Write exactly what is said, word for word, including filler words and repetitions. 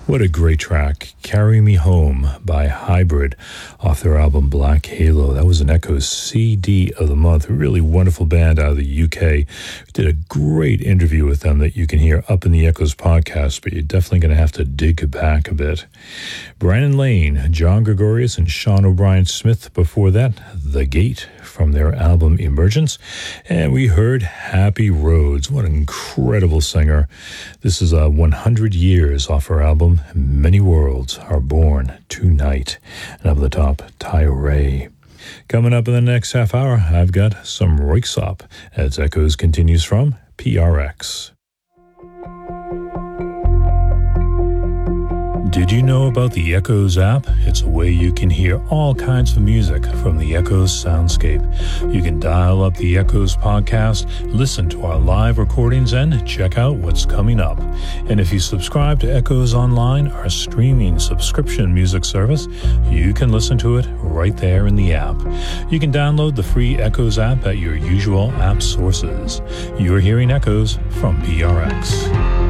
What a great track. Carry Me Home by Hybrid off their album Black Halo. That was an Echoes C D of the month. A really wonderful band out of the U K. We did a great interview with them that you can hear up in the Echoes podcast, but you're definitely going to have to dig back a bit. Brandon Lane, John Gregorius, and Sean O'Brien Smith before that, The Gate from their album Emergence. And we heard Happy Roads. What an incredible singer. This is uh, one hundred years off her album Many Worlds Are Born Tonight. And up at the top, Ty Ray. Coming up in the next half hour, I've got some Röyksopp as Echoes continues from P R X. Did you know about the Echoes app? It's a way you can hear all kinds of music from the Echoes soundscape. You can dial up the Echoes podcast, listen to our live recordings, and check out what's coming up. And if you subscribe to Echoes Online, our streaming subscription music service, you can listen to it right there in the app. You can download the free Echoes app at your usual app sources. You're hearing Echoes from P R X.